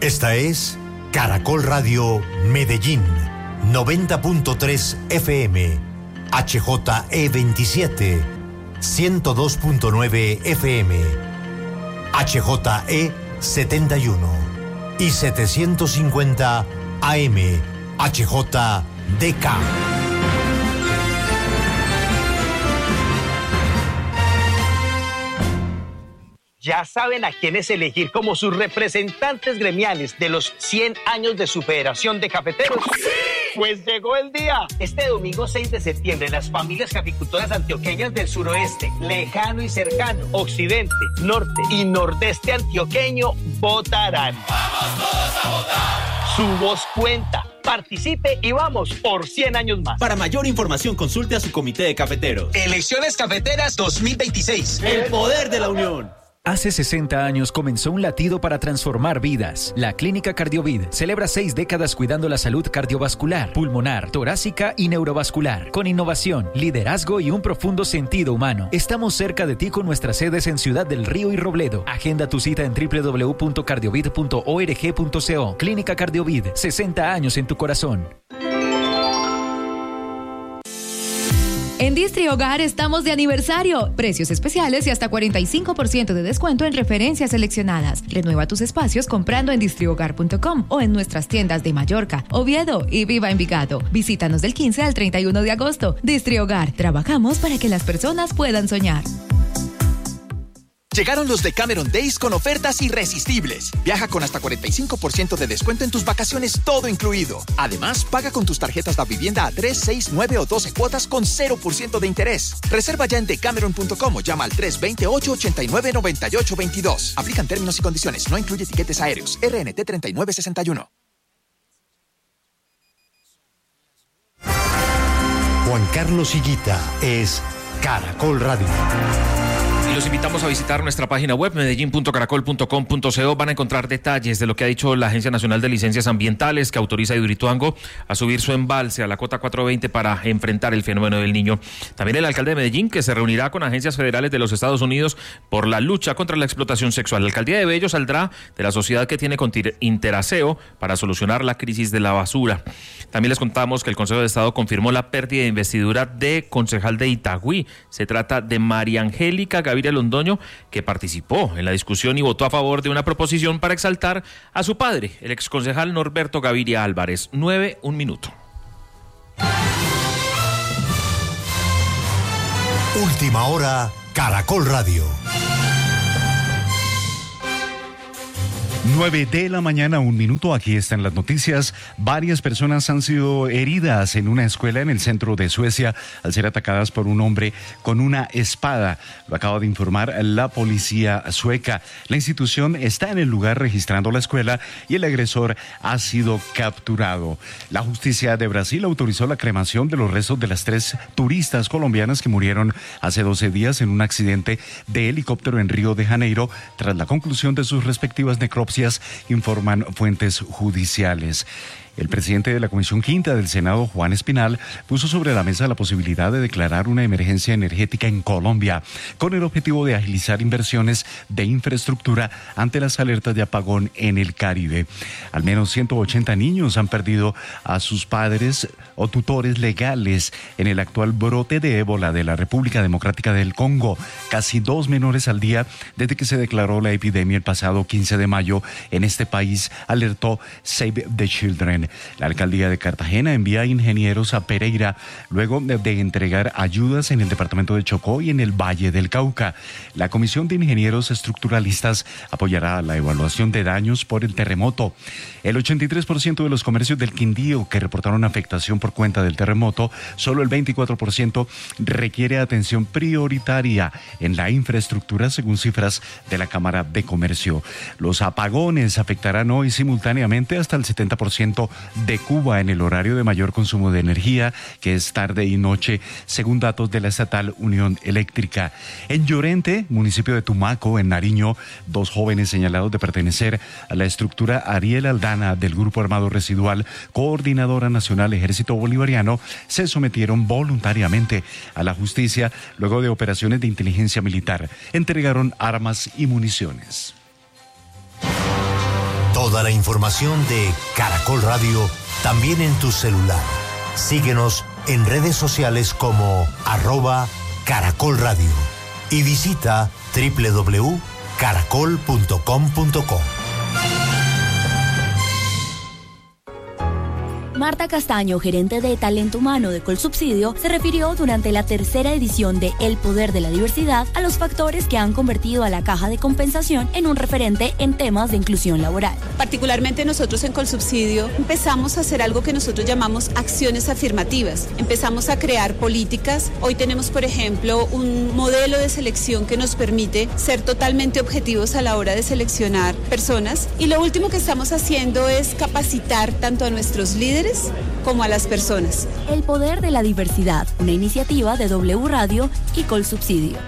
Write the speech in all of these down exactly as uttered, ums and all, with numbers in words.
Esta es Caracol Radio Medellín, noventa punto tres F M, H J E veintisiete, ciento dos punto nueve F M, H J E setenta y uno y setecientos cincuenta A M, H J D K. Ya saben a quiénes elegir como sus representantes gremiales de los cien años de su Federación de Cafeteros. ¡Sí! Pues llegó el día. Este domingo seis de septiembre, las familias caficultoras antioqueñas del suroeste, lejano y cercano, occidente, norte y nordeste antioqueño votarán. ¡Vamos todos a votar! Su voz cuenta. Participe y vamos por cien años más. Para mayor información, consulte a su comité de cafeteros. Elecciones Cafeteras dos mil veintiséis. El poder de la unión. Hace sesenta años comenzó un latido para transformar vidas. La Clínica Cardiovid celebra seis décadas cuidando la salud cardiovascular, pulmonar, torácica y neurovascular. Con innovación, liderazgo y un profundo sentido humano. Estamos cerca de ti con nuestras sedes en Ciudad del Río y Robledo. Agenda tu cita en doble u doble u doble u punto cardiovid punto org punto co. Clínica Cardiovid, sesenta años en tu corazón. En Distri Hogar estamos de aniversario. Precios especiales y hasta cuarenta y cinco por ciento de descuento en referencias seleccionadas. Renueva tus espacios comprando en distrihogar punto com o en nuestras tiendas de Mallorca, Oviedo y Viva Envigado. Visítanos del quince al treinta y uno de agosto. Distri Hogar. Trabajamos para que las personas puedan soñar. Llegaron los Decameron Days con ofertas irresistibles. Viaja con hasta cuarenta y cinco por ciento de descuento en tus vacaciones, todo incluido. Además, paga con tus tarjetas de vivienda a tres, seis, nueve o doce cuotas con cero por ciento de interés. Reserva ya en decameron punto com o llama al tres dos cero, ocho ocho nueve, nueve ocho dos dos. Aplican términos y condiciones. No incluye tiquetes aéreos. R N T treinta y nueve sesenta y uno. Juan Carlos Higuita es Caracol Radio. Y los invitamos a visitar nuestra página web medellín punto caracol punto com punto co. Van a encontrar detalles de lo que ha dicho la Agencia Nacional de Licencias Ambientales, que autoriza a Hidroituango a subir su embalse a la cota cuatrocientos veinte para enfrentar el fenómeno del Niño. También el alcalde de Medellín, que se reunirá con agencias federales de los Estados Unidos por la lucha contra la explotación sexual. La alcaldía de Bello saldrá de la sociedad que tiene con Interaseo para solucionar la crisis de la basura. También les contamos que el Consejo de Estado confirmó la pérdida de investidura de concejal de Itagüí. Se trata de María Angélica Gaviria Londoño, que participó en la discusión y votó a favor de una proposición para exaltar a su padre, el exconcejal Norberto Gaviria Álvarez. Nueve, un minuto. Última hora, Caracol Radio. nueve de la mañana, un minuto, aquí están las noticias. Varias personas han sido heridas en una escuela en el centro de Suecia al ser atacadas por un hombre con una espada. Lo acaba de informar la policía sueca. La institución está en el lugar registrando la escuela y el agresor ha sido capturado. La justicia de Brasil autorizó la cremación de los restos de las tres turistas colombianas que murieron hace doce días en un accidente de helicóptero en Río de Janeiro tras la conclusión de sus respectivas necropsias, informan fuentes judiciales. El presidente de la Comisión Quinta del Senado, Juan Espinal, puso sobre la mesa la posibilidad de declarar una emergencia energética en Colombia, con el objetivo de agilizar inversiones de infraestructura ante las alertas de apagón en el Caribe. Al menos ciento ochenta niños han perdido a sus padres o tutores legales en el actual brote de ébola de la República Democrática del Congo. Casi dos menores al día desde que se declaró la epidemia el pasado quince de mayo en este país, alertó Save the Children. La alcaldía de Cartagena envía ingenieros a Pereira luego de, de entregar ayudas en el departamento de Chocó y en el Valle del Cauca. La Comisión de Ingenieros Estructuralistas apoyará la evaluación de daños por el terremoto. El ochenta y tres por ciento de los comercios del Quindío que reportaron afectación por cuenta del terremoto, solo el veinticuatro por ciento requiere atención prioritaria en la infraestructura, según cifras de la Cámara de Comercio. Los apagones afectarán hoy simultáneamente hasta el setenta por ciento de Cuba en el horario de mayor consumo de energía, que es tarde y noche, según datos de la estatal Unión Eléctrica. En Llorente, municipio de Tumaco, en Nariño, dos jóvenes señalados de pertenecer a la estructura Ariel Aldana del Grupo Armado Residual, Coordinadora Nacional Ejército Bolivariano, se sometieron voluntariamente a la justicia luego de operaciones de inteligencia militar. Entregaron armas y municiones. Toda toda la información de Caracol Radio también en tu celular. Síguenos en redes sociales como arroba Caracol Radio y visita doble u doble u doble u punto caracol punto com punto co. Marta Castaño, gerente de Talento Humano de Colsubsidio, se refirió durante la tercera edición de El Poder de la Diversidad a los factores que han convertido a la Caja de Compensación en un referente en temas de inclusión laboral. Particularmente nosotros en Colsubsidio empezamos a hacer algo que nosotros llamamos acciones afirmativas. Empezamos a crear políticas. Hoy tenemos, por ejemplo, un modelo de selección que nos permite ser totalmente objetivos a la hora de seleccionar personas. Y lo último que estamos haciendo es capacitar tanto a nuestros líderes como a las personas. El Poder de la Diversidad, una iniciativa de W Radio y Colsubsidio.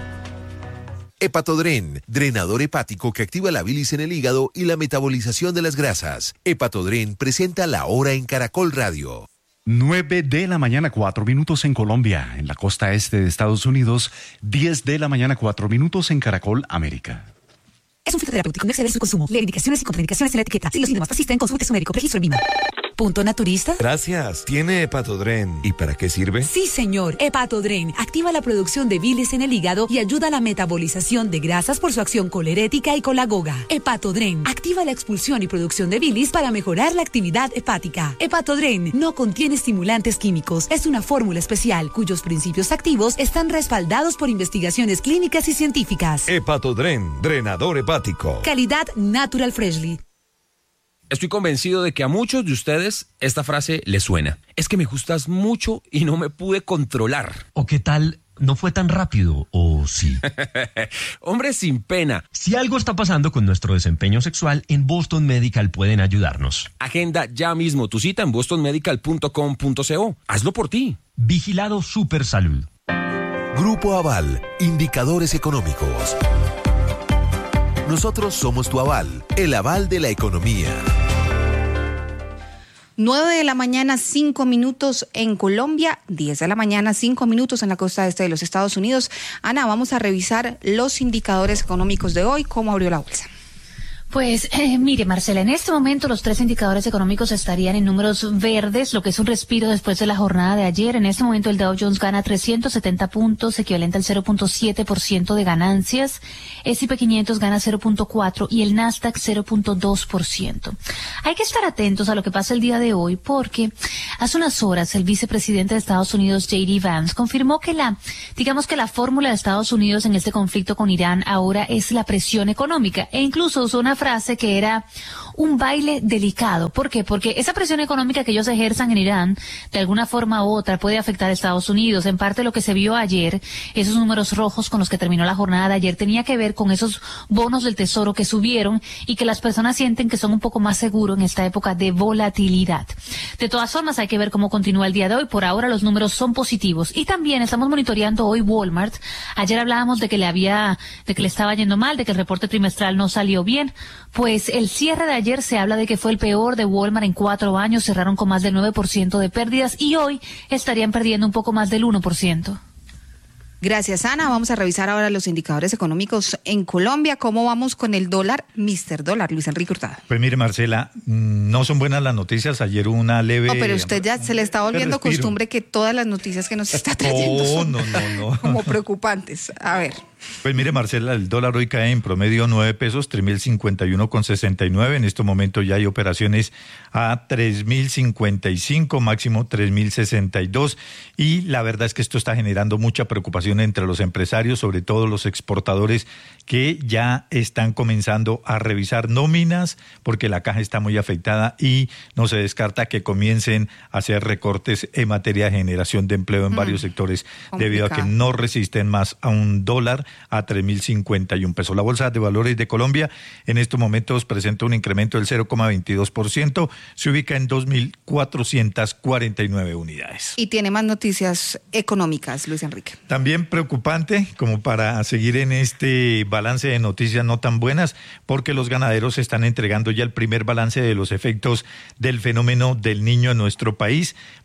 Hepatodren, drenador hepático que activa la bilis en el hígado y la metabolización de las grasas. Hepatodren presenta La Hora en Caracol Radio. nueve de la mañana, cuatro minutos en Colombia, en la costa este de Estados Unidos, diez de la mañana, cuatro minutos en Caracol, América. Es un fitoterapéutico, no exceder su consumo. Lee indicaciones y contraindicaciones en la etiqueta. Si los síntomas persisten, consulte su médico. Registro en Vima. ¿Punto naturista? Gracias. ¿Tiene Hepatodren? ¿Y para qué sirve? Sí, señor. Hepatodren activa la producción de bilis en el hígado y ayuda a la metabolización de grasas por su acción colerética y colagoga. Hepatodren activa la expulsión y producción de bilis para mejorar la actividad hepática. Hepatodren no contiene estimulantes químicos. Es una fórmula especial cuyos principios activos están respaldados por investigaciones clínicas y científicas. Hepatodren, drenador hepático. Calidad Natural Freshly. Estoy convencido de que a muchos de ustedes esta frase les suena. Es que me gustas mucho y no me pude controlar. ¿O qué tal? ¿No fue tan rápido o sí? Hombre, sin pena. Si algo está pasando con nuestro desempeño sexual, en Boston Medical pueden ayudarnos. Agenda ya mismo tu cita en boston medical punto com punto co. Hazlo por ti. Vigilado Super Salud. Grupo Aval, indicadores económicos. Nosotros somos tu aval, el aval de la economía. nueve de la mañana, cinco minutos en Colombia, diez de la mañana, cinco minutos en la costa este de los Estados Unidos. Ana, vamos a revisar los indicadores económicos de hoy. ¿Cómo abrió la bolsa? Pues eh, mire, Marcela, en este momento los tres indicadores económicos estarían en números verdes, lo que es un respiro después de la jornada de ayer. En este momento el Dow Jones gana trescientos setenta puntos, equivalente al cero punto siete por ciento de ganancias. S y P quinientos gana cero punto cuatro por ciento y el Nasdaq cero punto dos por ciento. Hay que estar atentos a lo que pasa el día de hoy porque hace unas horas el vicepresidente de Estados Unidos, J D Vance, confirmó que la, digamos que la fórmula de Estados Unidos en este conflicto con Irán ahora es la presión económica e incluso usó una frase que era un baile delicado. ¿Por qué? Porque esa presión económica que ellos ejerzan en Irán, de alguna forma u otra, puede afectar a Estados Unidos. En parte lo que se vio ayer, esos números rojos con los que terminó la jornada de ayer, tenía que ver con esos bonos del tesoro que subieron y que las personas sienten que son un poco más seguros en esta época de volatilidad. De todas formas, hay que ver cómo continúa el día de hoy. Por ahora los números son positivos. Y también estamos monitoreando hoy Walmart. Ayer hablábamos de que le había, de que le estaba yendo mal, de que el reporte trimestral no salió bien. Pues el cierre de ayer se habla de que fue el peor de Walmart en cuatro años, cerraron con más del nueve por ciento de pérdidas y hoy estarían perdiendo un poco más del uno por ciento. Gracias, Ana. Vamos a revisar ahora los indicadores económicos en Colombia. ¿Cómo vamos con el dólar? mister Dólar, Luis Enrique Hurtado. Pues mire, Marcela, no son buenas las noticias. Ayer hubo una leve... No, pero usted ya se le está volviendo costumbre que todas las noticias que nos está trayendo oh, son no, no, no. como preocupantes. A ver. Pues mire, Marcela, el dólar hoy cae en promedio nueve pesos, tres mil cincuenta y uno con sesenta y nueve. En este momento ya hay operaciones a tres mil cincuenta y cinco, máximo tres mil sesenta y dos. Y la verdad es que esto está generando mucha preocupación entre los empresarios, sobre todo los exportadores, que ya están comenzando a revisar nóminas porque la caja está muy afectada y no se descarta que comiencen a hacer recortes en materia de generación de empleo en mm, varios sectores complicado. Debido a que no resisten más a un dólar a tres mil cincuenta y un pesos. La Bolsa de Valores de Colombia en estos momentos presenta un incremento del cero coma veintidós por ciento, se ubica en dos mil cuatrocientas cuarenta y nueve unidades. Y tiene más noticias económicas, Luis Enrique. También preocupante, como para seguir en este balance de noticias no tan buenas, porque los ganaderos están entregando ya el primer balance de los efectos del fenómeno del Niño en nuestro país.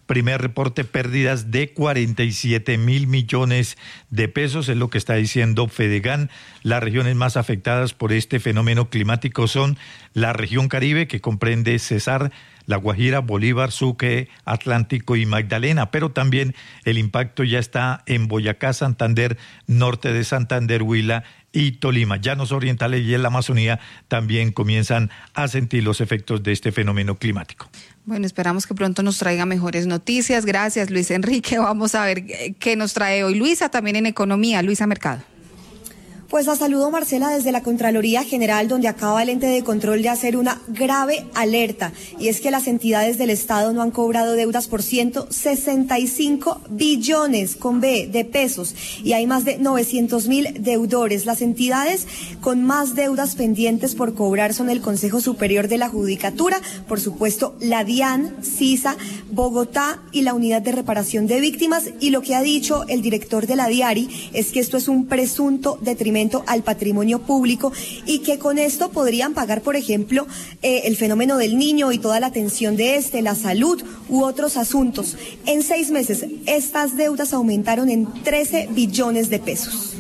primer reporte, pérdidas de cuarenta y siete mil millones de pesos, es lo que está diciendo Fedegan. Las regiones más afectadas por este fenómeno climático son la región Caribe, que comprende Cesar, La Guajira, Bolívar, Sucre, Atlántico y Magdalena, pero también el impacto ya está en Boyacá, Santander, norte de Santander, Huila y Tolima. Llanos orientales y en la Amazonía también comienzan a sentir los efectos de este fenómeno climático. Bueno, esperamos que pronto nos traiga mejores noticias. Gracias, Luis Enrique. Vamos a ver qué nos trae hoy Luisa, también en economía. Luisa Mercado. Pues la saludo, Marcela, desde la Contraloría General, donde acaba el ente de control de hacer una grave alerta, y es que las entidades del Estado no han cobrado deudas por ciento sesenta y cinco billones con B de pesos, y hay más de novecientos mil deudores. Las entidades con más deudas pendientes por cobrar son el Consejo Superior de la Judicatura, por supuesto la DIAN, CISA, Bogotá y la Unidad de Reparación de Víctimas, y lo que ha dicho el director de la DIARI es que esto es un presunto detrimento al patrimonio público y que con esto podrían pagar, por ejemplo, eh, el fenómeno del niño y toda la atención de este, la salud u otros asuntos. En seis meses, estas deudas aumentaron en trece billones de pesos.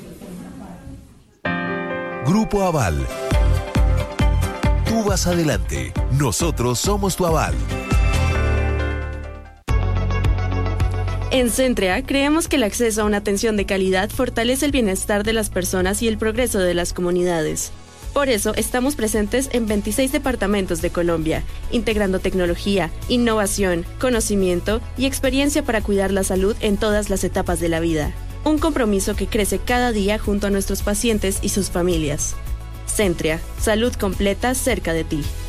Grupo Aval. Tú vas adelante. Nosotros somos tu aval. En Centrea, creemos que el acceso a una atención de calidad fortalece el bienestar de las personas y el progreso de las comunidades. Por eso, estamos presentes en veintiséis departamentos de Colombia, integrando tecnología, innovación, conocimiento y experiencia para cuidar la salud en todas las etapas de la vida. Un compromiso que crece cada día junto a nuestros pacientes y sus familias. Centrea, salud completa cerca de ti.